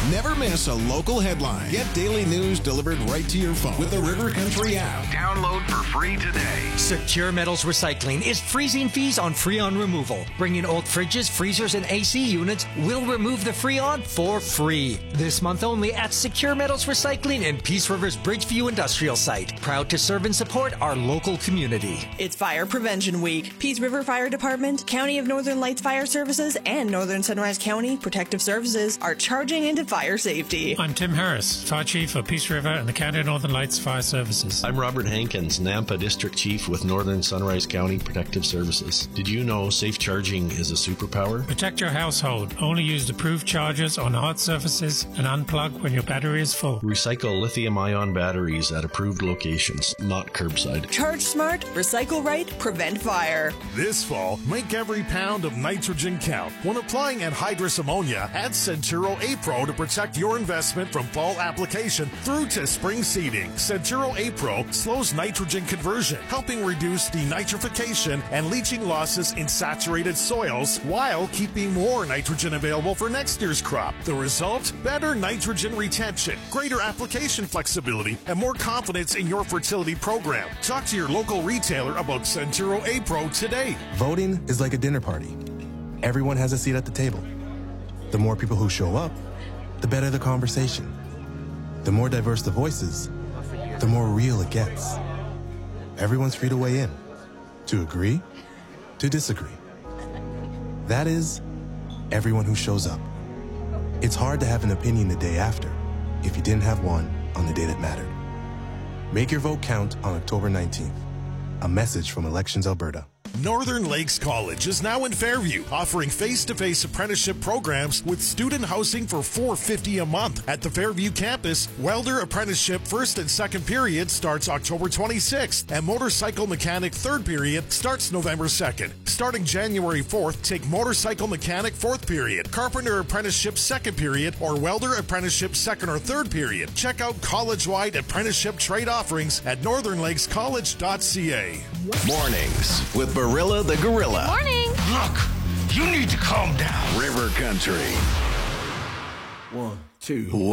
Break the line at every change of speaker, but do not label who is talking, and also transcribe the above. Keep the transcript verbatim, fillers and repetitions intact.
Never miss a local headline. Get daily news delivered right to your phone with the River Country app.
Download for free today.
Secure Metals Recycling is freezing fees on Freon removal. Bring in old fridges, freezers, and A C units. We'll remove the Freon for free. This month only at Secure Metals Recycling in Peace River's Bridgeview Industrial Site. Proud to serve and support our local community.
It's Fire Prevention Week. Peace River Fire Department, County of Northern Lights Fire Services, and Northern Sunrise County Protective Services are charging into fire safety.
I'm Tim Harris, Fire Chief for Peace River and the County of Northern Lights Fire Services.
I'm Robert Hankins, Nampa District Chief with Northern Sunrise County Protective Services. Did you know safe charging is a superpower?
Protect your household. Only use approved chargers on hard surfaces and unplug when your battery is full.
Recycle lithium-ion batteries at approved locations, not curbside.
Charge smart, recycle right, prevent fire.
This fall, make every pound of nitrogen count. When applying anhydrous ammonia, add Centuro A-Pro to protect your investment from fall application through to spring seeding. Centuro A-Pro slows nitrogen conversion, helping reduce denitrification and leaching losses in saturated soils while keeping more nitrogen available for next year's crop. The result? Better nitrogen retention, greater application flexibility, and more confidence in your fertility program. Talk to your local retailer about Centuro A-Pro today.
Voting is like a dinner party. Everyone has a seat at the table. The more people who show up, the better the conversation. The more diverse the voices, the more real it gets. Everyone's free to weigh in, to agree, to disagree. That is, everyone who shows up. It's hard to have an opinion the day after if you didn't have one on the day that mattered. Make your vote count on October nineteenth. A message from Elections Alberta.
Northern Lakes College is now in Fairview, offering face-to-face apprenticeship programs with student housing for four dollars and fifty cents a month. At the Fairview campus, welder apprenticeship first and second period starts October twenty-sixth, and motorcycle mechanic third period starts November second. Starting January fourth, take motorcycle mechanic fourth period, carpenter apprenticeship second period, or welder apprenticeship second or third period. Check out college-wide apprenticeship trade offerings at northern lakes college dot c a.
Mornings with Barilla the Gorilla.
Morning.
Look, you need to calm down.
River Country.
One, two.